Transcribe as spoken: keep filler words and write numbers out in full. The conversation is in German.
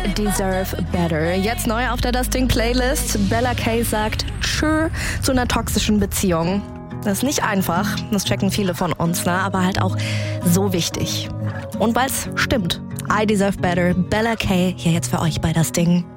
Deserve Better. Jetzt neu auf der Das Ding Playlist. Bella K sagt Tschö zu einer toxischen Beziehung. Das ist nicht einfach, das checken viele von uns, ne? Aber halt auch so wichtig. Und weil's stimmt. I Deserve Better, Bella K, hier jetzt für euch bei Das Ding.